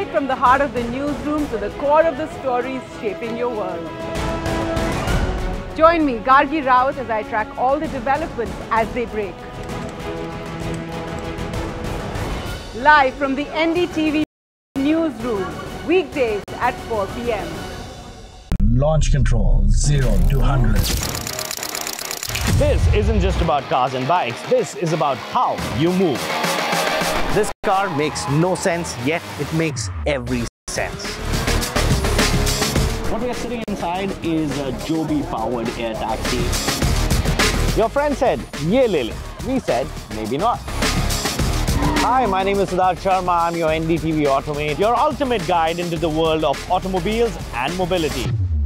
Live from the heart of the newsroom to the core of the stories shaping your world. Join me, Gargi Raut, as I track all the developments as they break. Live from the NDTV newsroom, weekdays at 4 p.m. Launch control 0 to 100. This isn't just about cars and bikes. This is about how you move. This car makes no sense, yet it makes every sense. What we are sitting inside is a Joby-powered air taxi. Your friend said, "Ye le le." We said, maybe not. Hi, my name is Siddharth Sharma. I'm your NDTV Automate, your ultimate guide into the world of automobiles and mobility.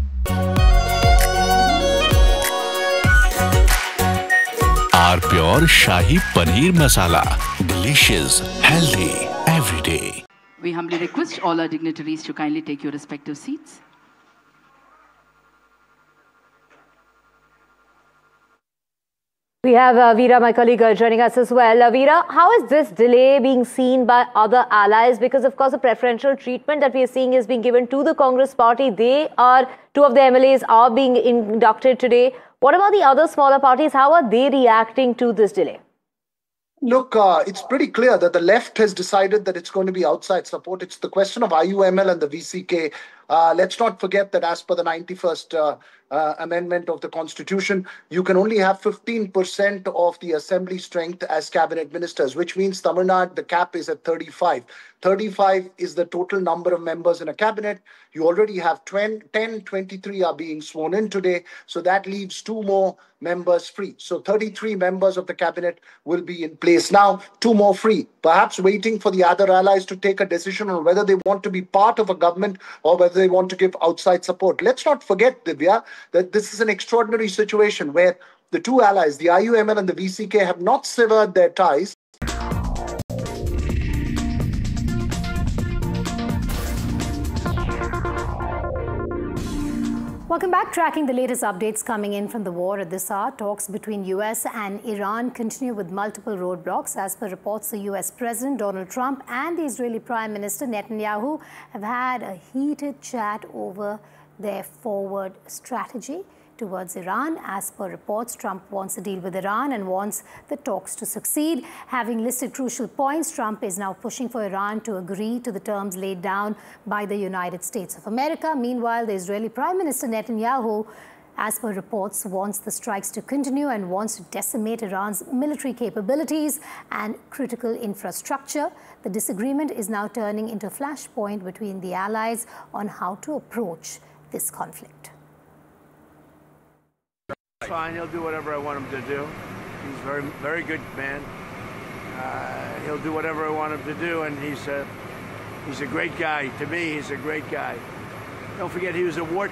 R-Pure Shahi Paneer Masala. Delicious, healthy, every day. We humbly request all our dignitaries to kindly take your respective seats. We have Veera, my colleague, joining us as well. Veera, how is this delay being seen by other allies? Because, of course, the preferential treatment that we are seeing is being given to the Congress party. Two of the MLAs are being inducted today. What about the other smaller parties? How are they reacting to this delay? Look, it's pretty clear that the left has decided that it's going to be outside support. It's the question of IUML and the VCK. Let's not forget that as per the 91st amendment of the Constitution, you can only have 15% of the assembly strength as cabinet ministers, which means Tamil Nadu, the cap is at 35. 35 is the total number of members in a cabinet. You already have 10, 23 are being sworn in today. So that leaves 2 more members free. So 33 members of the cabinet will be in place now, 2 more free, perhaps waiting for the other allies to take a decision on whether they want to be part of a government or whether they want to give outside support. Let's not forget, Divya, that this is an extraordinary situation where the 2 allies, the IUML and the VCK, have not severed their ties. Welcome back. Tracking the latest updates coming in from the war at this hour. Talks between US and Iran continue with multiple roadblocks. As per reports, the US President Donald Trump and the Israeli Prime Minister Netanyahu have had a heated chat over their forward strategy towards Iran. As per reports, Trump wants a deal with Iran and wants the talks to succeed. Having listed crucial points, Trump is now pushing for Iran to agree to the terms laid down by the United States of America. Meanwhile, the Israeli Prime Minister Netanyahu, as per reports, wants the strikes to continue and wants to decimate Iran's military capabilities and critical infrastructure. The disagreement is now turning into a flashpoint between the allies on how to approach this conflict. Fine, he'll do whatever I want him to do. He's a very good man. He'll do whatever I want him to do, and he's a great guy. To me, he's a great guy. Don't forget, he was a war